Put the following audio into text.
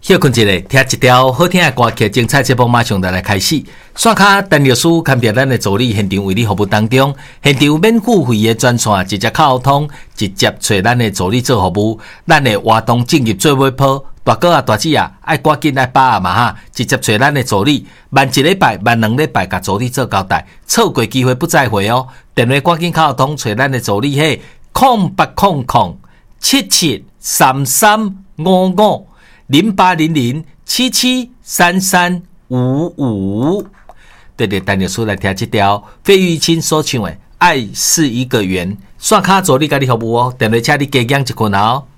休困一下，听一条好听的歌曲，精彩节目马上就来开始。线卡陈律师看别咱的助理现场为你服务当中，现场免付费的专线直接沟通，直接找咱的助理做服务。咱的活动进入最尾坡，大哥啊大姐啊，爱赶紧爱把啊嘛哈，直接找咱的助理。慢一礼拜、慢2礼拜，甲助理做交代，错过机会不再会哦。电话赶紧沟通，找咱的助理嘿，0800773355。0800773355，对对，陈律师来听这条费玉清所唱的《爱是一个圆》，线卡助理甲你服务哦，电话请你加减一群哦。